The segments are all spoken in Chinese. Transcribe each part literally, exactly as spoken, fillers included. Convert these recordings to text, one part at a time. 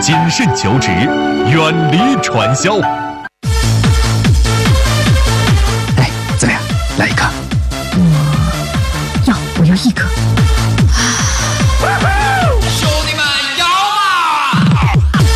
谨慎求职，远离传销。 哎，怎么样？来一颗？ 我要，我要一颗。 兄弟们，摇啊！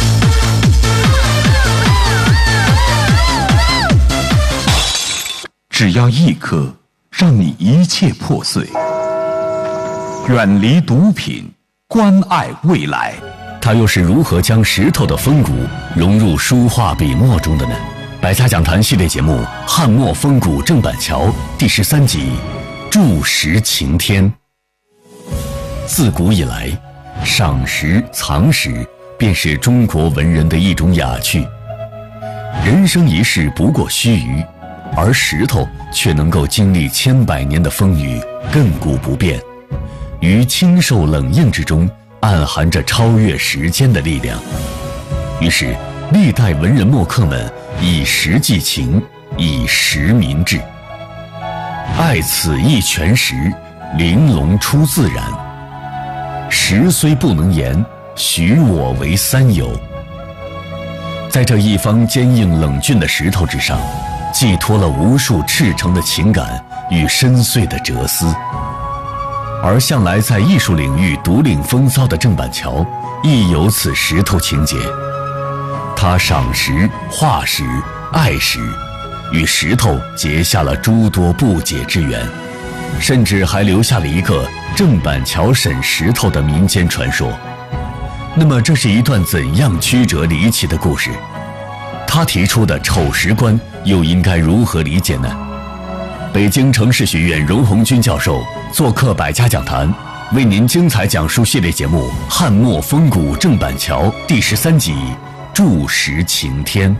只要一颗，让你一切破碎。远离毒品，关爱未来。 他又是如何将石头的风骨融入书画笔墨中的呢？百家讲坛系列节目《汉末风骨郑板桥》第十三集《筑石擎天》。自古以来，赏石藏石便是中国文人的一种雅趣。人生一世不过须臾，而石头却能够经历千百年的风雨，亘古不变。于清瘦冷硬之中，暗含着超越时间的力量。于是历代文人墨客们以石寄情，以石民志，爱此一全石，玲珑出自然。石虽不能言，许我为三友。在这一方坚硬冷峻的石头之上，寄托了无数赤诚的情感与深邃的哲思。而向来在艺术领域独领风骚的郑板桥，亦有此石头情结。他赏石、画石、爱石，与石头结下了诸多不解之缘，甚至还留下了一个郑板桥审石头的民间传说。那么，这是一段怎样曲折离奇的故事？他提出的丑石观又应该如何理解呢？北京城市学院荣鸿钧教授做客百家讲坛，为您精彩讲述系列节目《汉末风骨郑板桥》第十三集《筑石擎天》。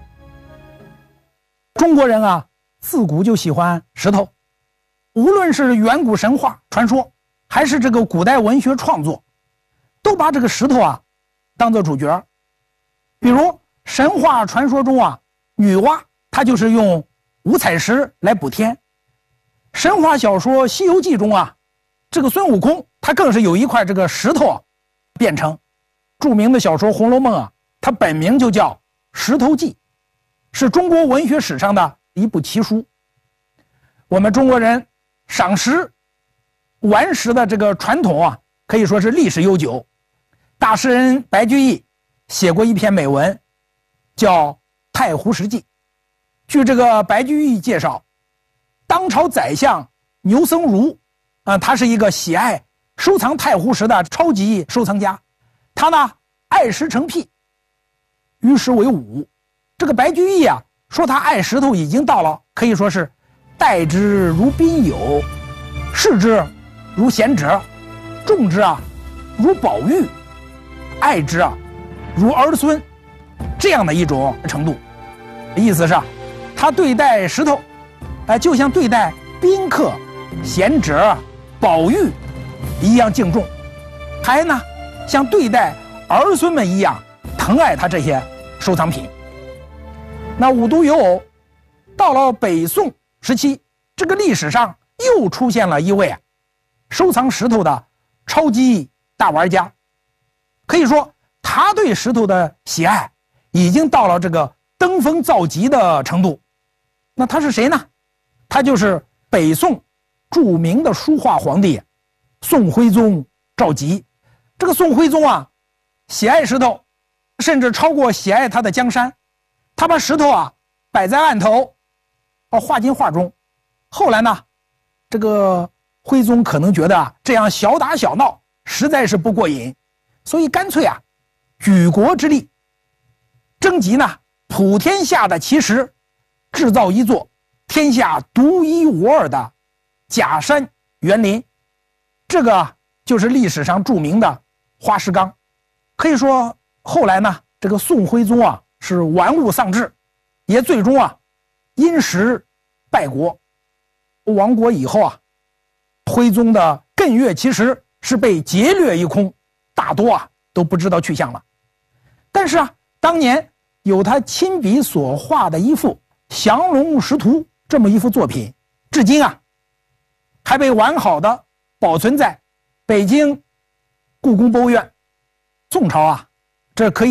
中国人啊，自古就喜欢石头，无论是远古神话传说，还是这个古代文学创作，都把这个石头啊当做主角。比如神话传说中啊，女娲她就是用五彩石来补天。神话小说《西游记》中啊，这个孙悟空他更是有一块这个石头啊变成。著名的小说《红楼梦》啊，它本名就叫《石头记》，是中国文学史上的一部奇书。我们中国人赏石、玩石的这个传统啊，可以说是历史悠久。大诗人白居易写过一篇美文，叫《太湖石记》。据这个白居易介绍，当朝宰相牛僧孺啊，他是一个喜爱收藏太湖石的超级收藏家。他呢爱石成癖，于石为伍。这个白居易啊说他爱石头已经到了可以说是待之如宾友，视之如贤侄，重之啊如宝玉，爱之啊如儿孙，这样的一种程度。意思是啊，他对待石头，哎、呃，就像对待宾客、贤侄、宝玉一样敬重，还呢像对待儿孙们一样疼爱他这些收藏品。那无独有偶，到了北宋时期，这个历史上又出现了一位啊收藏石头的超级大玩家。可以说他对石头的喜爱已经到了这个登峰造极的程度。那他是谁呢？他就是北宋著名的书画皇帝宋徽宗赵佶。这个宋徽宗啊喜爱石头，甚至超过喜爱他的江山。他把石头啊摆在案头，画进画中。后来呢，这个徽宗可能觉得啊这样小打小闹实在是不过瘾，所以干脆啊举国之力，征集呢普天下的奇石，制造一座天下独一无二的假山园林。这个就是历史上著名的花石纲。可以说后来呢，这个宋徽宗啊是玩物丧志，也最终啊因石败国。亡国以后啊，徽宗的艮岳奇石是被劫掠一空，大多啊都不知道去向了。但是啊，当年有他亲笔所画的一幅降龙石图，这么一幅作品，至今啊还被完好的保存在北京故宫博物院。宋朝啊，这可以